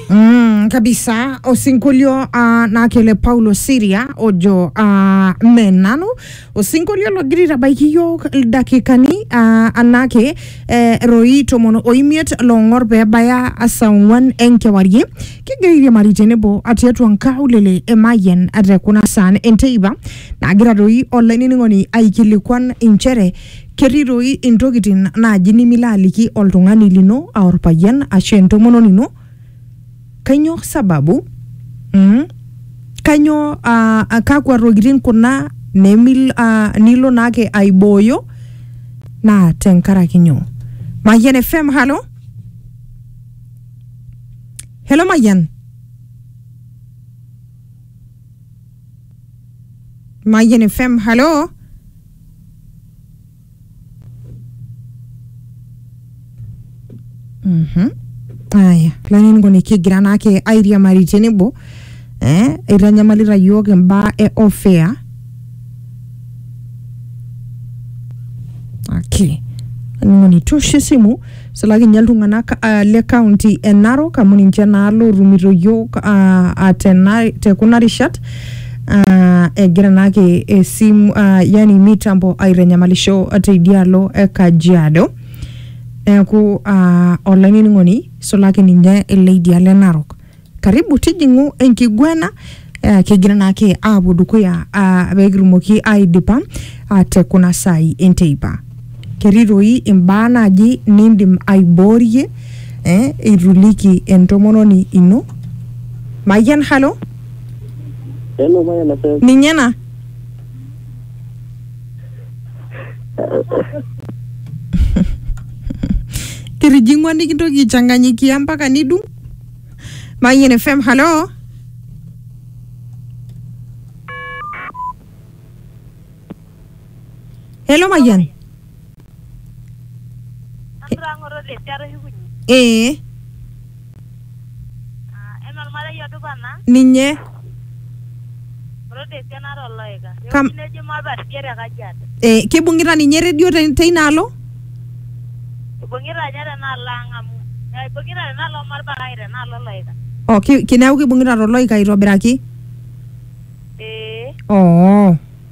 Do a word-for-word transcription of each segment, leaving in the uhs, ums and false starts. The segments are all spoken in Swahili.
Mm, kabisa osinkolio uh, na kele Paulo Siria ojo uh, menanu osinkolio logirira baikiyo dakikani uh, anake eh, roi tomono oimiet longor bebaya asangwan enkewarie kigirira maritenebo atiatu ankaulele emayen adrekuna san enteiba na gira roi online ngoni aikilikwan inchere keriroi intokitin naji nimilaliki oltungani lino aorpayen ashe entomono nino kanyo sababu mm kanyo uh, kakwa rogirin kuna nemil uh, nilo nake aiboyo na tenkara kinyo Mayen F M. Hello hello Mayen Mayen F M. Hello mhm aya lani ngoni kigira nake airia maritenebo eh iranyamalira yoga mba e ofea okay ngoni toshe simu salagi nyaltungana uh, le county enaro kamuni njana alo rumiro yoga uh, atena te kuna rishat uh, egira nake e simu uh, yani mitambo airanyamalisho ateidialo e Kajiado ku uh, online ngoni solake ninye lady Alenarok karibu tijingu enkigwena uh, kigira nake abuduko ya uh, begirumoki aidipa ate kuna sai enteipa keriroi imbana ji nindim aiborie eh iruliki entomononi ino Mayen. Hello hello Mayen sir ninyena kirijingwa nikintoki changanyikia mpaka nidu Mayen F M. Hello hello Mayen eh ninye Kam eh kibungira ninye radio teinalo Bungira nyara na langamu. Eh bungira na lo marba ire na lo loika. Oh ki kinau ki bungira ro loika irobiraki. Eh. Oh.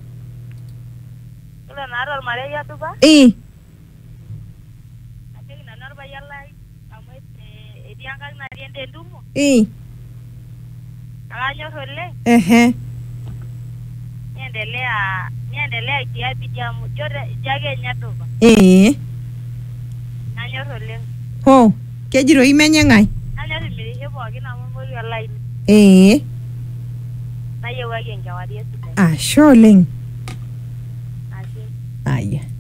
Ula na ro mare ya tuba? Eh. Ati na narba yalla amwe eh edianga na riende ndumo. Eh. Alanyo holle. Ehe. Niendelea niendelea kia bidiamu jore jage nyatuba. Eh. Ho, kejiro imenye ngai? Nanya mirihe bogi na mumuri online. Eh. Na yewa yenga wadi. Ah, sure ling. Ati. Aya.